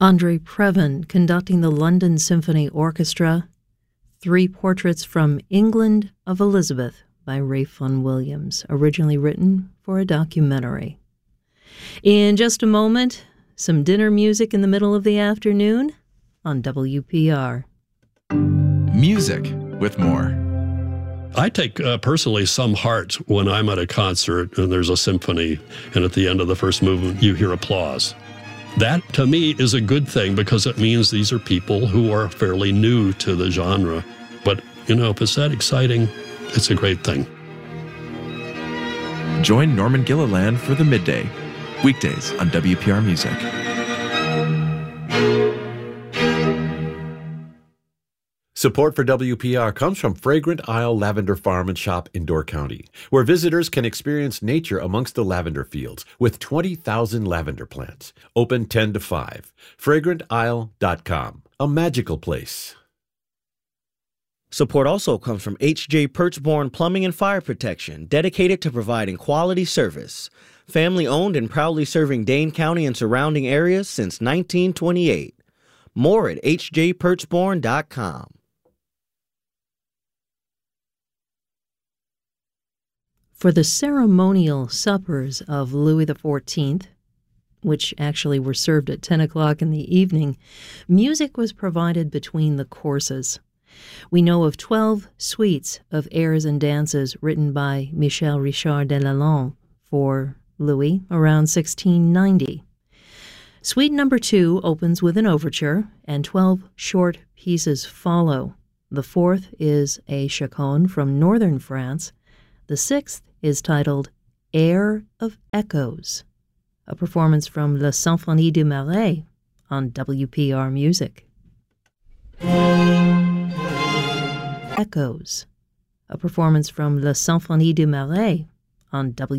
Andre Previn conducting the London Symphony Orchestra, Three Portraits from England of Elizabeth by Ralph Vaughan Williams, originally written for a documentary. In just a moment, some dinner music in the middle of the afternoon on WPR. Music with more. I take personally some heart when I'm at a concert and there's a symphony, and at the end of the first movement you hear applause. That, to me, is a good thing because it means these are people who are fairly new to the genre. But, if it's that exciting, it's a great thing. Join Norman Gilliland for The Midday, weekdays on WPR Music. Support for WPR comes from Fragrant Isle Lavender Farm and Shop in Door County, where visitors can experience nature amongst the lavender fields with 20,000 lavender plants. Open 10 to 5. FragrantIsle.com, a magical place. Support also comes from H.J. Perchborn Plumbing and Fire Protection, dedicated to providing quality service. Family-owned and proudly serving Dane County and surrounding areas since 1928. More at hjperchborn.com. For the ceremonial suppers of Louis XIV, which actually were served at 10 o'clock in the evening, music was provided between the courses. We know of 12 suites of airs and dances written by Michel Richard de Lalande for Louis around 1690. Suite number 2 opens with an overture, and 12 short pieces follow. The 4th is a chaconne from northern France. The 6th is titled Air of Echoes, a performance from La Symphonie du Marais on WPR Music. Echoes, a performance from La Symphonie du Marais on WPR